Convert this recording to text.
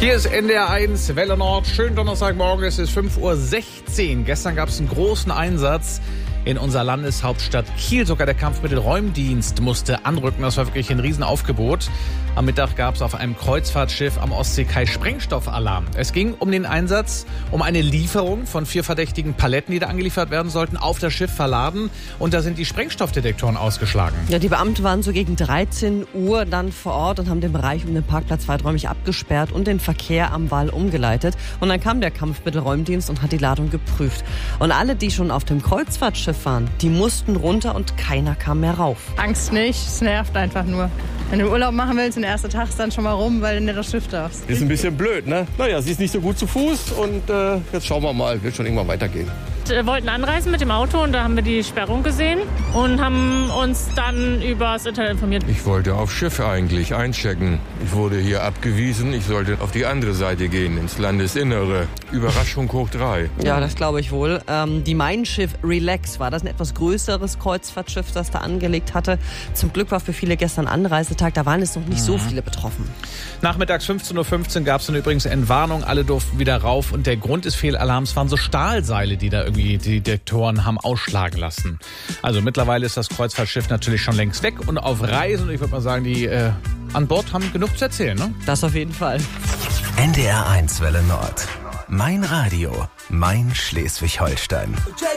Hier ist NDR 1, Welle Nord. Schönen Donnerstagmorgen, es ist 5:16 Uhr. Gestern gab es einen großen Einsatz in unserer Landeshauptstadt Kiel. Sogar der Kampfmittelräumdienst musste anrücken. Das war wirklich ein Riesenaufgebot. Am Mittag gab es auf einem Kreuzfahrtschiff am Ostseekai Sprengstoffalarm. Es ging um den Einsatz, um eine Lieferung von 4 verdächtigen Paletten, die da angeliefert werden sollten, auf das Schiff verladen. Und da sind die Sprengstoffdetektoren ausgeschlagen. Ja, die Beamten waren so gegen 13 Uhr dann vor Ort und haben den Bereich um den Parkplatz weiträumig abgesperrt und den Verkehr am Wall umgeleitet. Und dann kam der Kampfmittelräumdienst und hat die Ladung geprüft. Und alle, die schon auf dem Kreuzfahrtschiff waren, die mussten runter und keiner kam mehr rauf. Angst nicht, es nervt einfach nur. Wenn du Urlaub machen willst und der erste Tag ist dann schon mal rum, weil du nicht das Schiff darfst. Ist ein bisschen blöd, ne? Naja, sie ist nicht so gut zu Fuß und jetzt schauen wir mal, wird schon irgendwann weitergehen. Wir wollten anreisen mit dem Auto und da haben wir die Sperrung gesehen und haben uns dann über das Internet informiert. Ich wollte aufs Schiff eigentlich einchecken. Ich wurde hier abgewiesen, ich sollte auf die andere Seite gehen, ins Landesinnere. Überraschung hoch 3. Ja, das glaube ich wohl. Die Mein Schiff Relax war das ein etwas größeres Kreuzfahrtschiff, das da angelegt hatte. Zum Glück war für viele gestern Anreisetag, da waren jetzt noch nicht so viele betroffen. Nachmittags 15:15 Uhr gab es dann übrigens Entwarnung. Alle durften wieder rauf. Und der Grund des Fehlalarms waren so Stahlseile, die da irgendwie die Detektoren haben ausschlagen lassen. Also mittlerweile ist das Kreuzfahrtschiff natürlich schon längst weg und auf Reisen. Und ich würde mal sagen, die an Bord haben genug zu erzählen, ne? Das auf jeden Fall. NDR 1 Welle Nord. Mein Radio, mein Schleswig-Holstein.